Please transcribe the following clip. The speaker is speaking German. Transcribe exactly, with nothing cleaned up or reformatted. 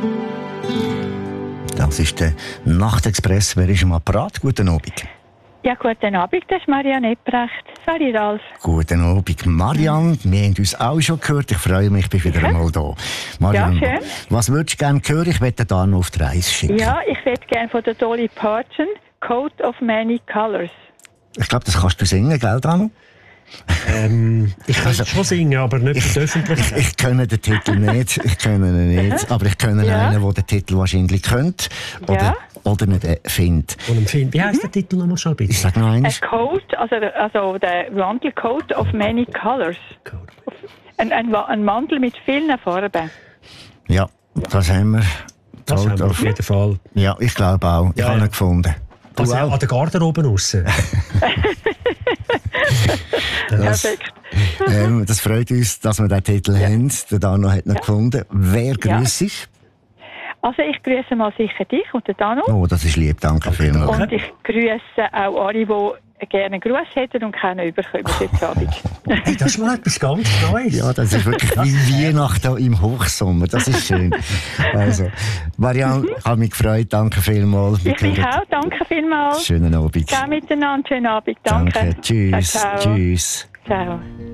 Das ist der Nachtexpress. Wer ist am Apparat? Guten Abend. Ja, guten Abend, das ist Marianne Ebrecht. Sorry, Ralf. Guten Abend, Marianne. Wir haben uns auch schon gehört. Ich freue mich, ich bin wieder Ja. einmal da. Marianne, Ja, schön. was würdest du gerne hören? Ich werde da noch auf die Reise schicken. Ja, ich würde gerne von der Dolly Parton Coat of Many Colors. Ich glaube, das kannst du singen, gell, Danu? Ähm, ich kann Also, schon singen, aber nicht für die Öffentlichkeit. Ich, ich kenne den Titel nicht, ich kenne ihn nicht, aber ich kenne Ja. einen, der den Titel wahrscheinlich kennt oder, Ja. oder nicht äh, findet. Und im Film. Wie heisst der Titel nochmal schon bitte? Ich sage noch A einmal. Coat, also, also der Mantel Coat of Many Colors. Ein, ein, Wa- ein Mantel mit vielen Farben. Ja, das haben wir. Das Coat haben wir of- auf jeden Fall. Ja, ich glaube auch. Ich Ja, habe ja. ihn gefunden. Du Also auch? an der Garderobe raus. Das, Perfekt. ähm, das freut uns, dass wir diesen Titel haben. Der Dano hat ihn gefunden. Wer grüßt ist? Also ich grüße mal sicher dich und den Dano. Oh, das ist lieb, danke vielmals. Und ich grüße auch alle, die gerne einen Gruß hätten und keinen überkommen heute Abend. Hey, das ist mal etwas ganz Neues. Ja, das ist wirklich wie Weihnachten im Hochsommer. Das ist schön. Also, Marianne, ich habe mich gefreut. Danke vielmals. Wir Ich mich hören- auch. Danke vielmals. Schönen Abend. Ciao miteinander. Schönen Abend. Danke. Danke. Tschüss. Ciao, ciao. Tschüss. Ciao.